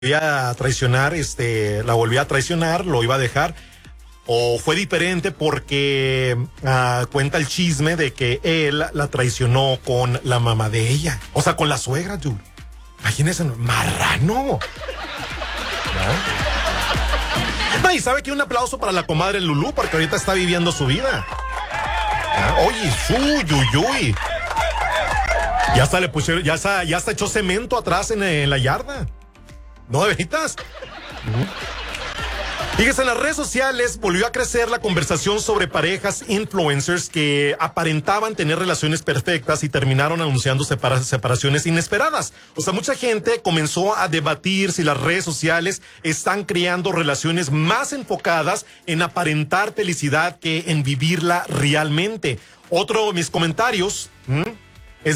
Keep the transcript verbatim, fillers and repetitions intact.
volvía a traicionar, este, la volvía a traicionar, lo iba a dejar, o fue diferente porque uh, cuenta el chisme de que él la traicionó con la mamá de ella, o sea, con la suegra, dude. Imagínense, marrano. ¿No? No, y sabe que un aplauso para la comadre Lulú, porque ahorita está viviendo su vida. ¿Ah? Oye, uy, uy, uy. Ya hasta le pusieron, ya hasta, ya hasta echó cemento atrás en, en la yarda. ¿No, de veritas? Fíjese, en las redes sociales volvió a crecer la conversación sobre parejas influencers que aparentaban tener relaciones perfectas y terminaron anunciando separa- separaciones inesperadas. O sea, mucha gente comenzó a debatir si las redes sociales están creando relaciones más enfocadas en aparentar felicidad que en vivirla realmente. Otro de mis comentarios... ¿m?